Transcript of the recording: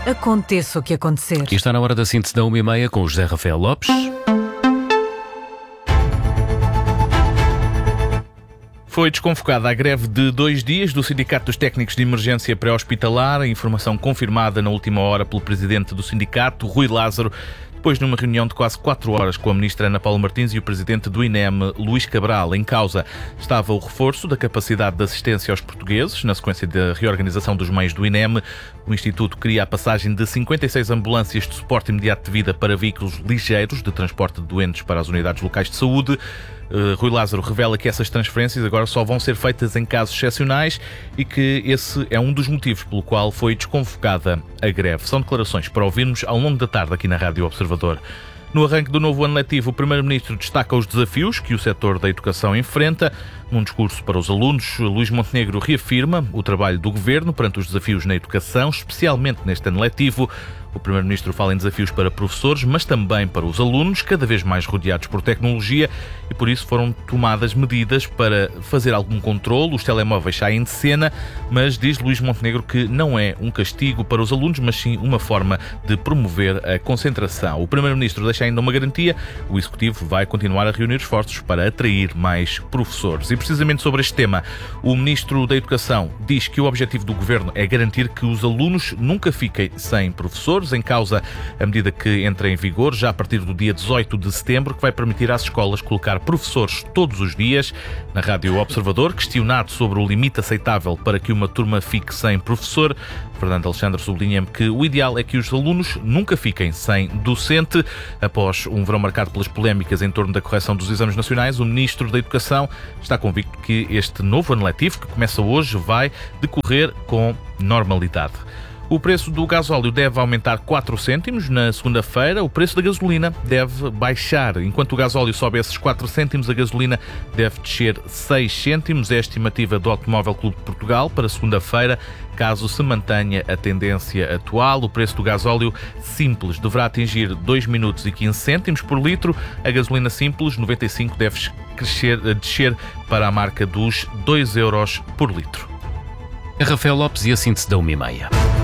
Aconteça o que acontecer. E está na hora da síntese da 1h30 com o José Rafael Lopes. Foi desconvocada a greve de 2 dias do Sindicato dos Técnicos de Emergência Pré-Hospitalar, a informação confirmada na última hora pelo presidente do sindicato, Rui Lázaro, depois de uma reunião de quase 4 horas com a ministra Ana Paula Martins e o presidente do INEM, Luís Cabral. Em causa estava o reforço da capacidade de assistência aos portugueses, na sequência da reorganização dos meios do INEM. O Instituto queria a passagem de 56 ambulâncias de suporte imediato de vida para veículos ligeiros de transporte de doentes para as unidades locais de saúde. Rui Lázaro revela que essas transferências agora só vão ser feitas em casos excepcionais e que esse é um dos motivos pelo qual foi desconvocada a greve. São declarações para ouvirmos ao longo da tarde aqui na Rádio Observador. No arranque do novo ano letivo, o Primeiro-Ministro destaca os desafios que o setor da educação enfrenta. Num discurso para os alunos, Luís Montenegro reafirma o trabalho do Governo perante os desafios na educação, especialmente neste ano letivo. O Primeiro-Ministro fala em desafios para professores, mas também para os alunos, cada vez mais rodeados por tecnologia, e por isso foram tomadas medidas para fazer algum controle. Os telemóveis saem de cena, mas diz Luís Montenegro que não é um castigo para os alunos, mas sim uma forma de promover a concentração. O Primeiro-Ministro deixa ainda uma garantia: o Executivo vai continuar a reunir esforços para atrair mais professores. E precisamente sobre este tema, o Ministro da Educação diz que o objetivo do Governo é garantir que os alunos nunca fiquem sem professores. Em causa a medida que entra em vigor já a partir do dia 18 de setembro, que vai permitir às escolas colocar professores todos os dias. Na Rádio Observador, questionado sobre o limite aceitável para que uma turma fique sem professor, Fernando Alexandre sublinha que o ideal é que os alunos nunca fiquem sem docente. Após um verão marcado pelas polémicas em torno da correção dos exames nacionais, o Ministro da Educação está convicto que este novo ano letivo, que começa hoje, vai decorrer com normalidade. O preço do gasóleo deve aumentar 4 cêntimos na segunda-feira. O preço da gasolina deve baixar. Enquanto o gasóleo sobe esses 4 cêntimos, a gasolina deve descer 6 cêntimos. É a estimativa do Automóvel Clube de Portugal para segunda-feira, caso se mantenha a tendência atual. O preço do gasóleo simples deverá atingir 2 minutos e 15 cêntimos por litro. A gasolina simples 95 deve descer para a marca dos 2 euros por litro. Rafael Lopes e a síntese da 1h30.